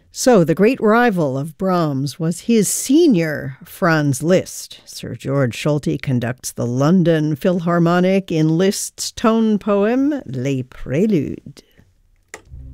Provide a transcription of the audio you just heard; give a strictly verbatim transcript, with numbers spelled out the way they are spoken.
So the great rival of Brahms was his senior, Franz Liszt. Sir George Solti conducts the London Philharmonic in Liszt's tone poem, Les Préludes.